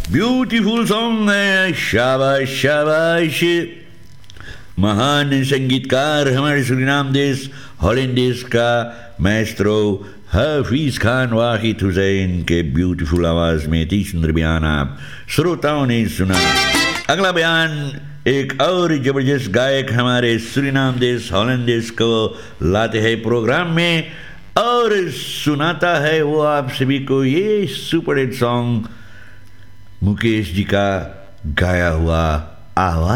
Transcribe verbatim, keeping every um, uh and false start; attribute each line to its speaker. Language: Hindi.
Speaker 1: ब्यूटीफुल सॉन्ग है, शाबाश शाबाश। महान संगीतकार हमारे सुरीनाम देश हॉलैंड देश का मैस्ट्रो हफीज खान वाहिद हुसैन के ब्यूटीफुल आवाज में इतनी सुंदर बयान आप श्रोताओं ने सुना। अगला बयान एक और जबरदस्त गायक हमारे सुरीनाम देश हॉलैंड देश को लाते हैं प्रोग्राम में और सुनाता है वो आप सभी को ये super hit song Mukesh ji का गाया हुआ आवाज।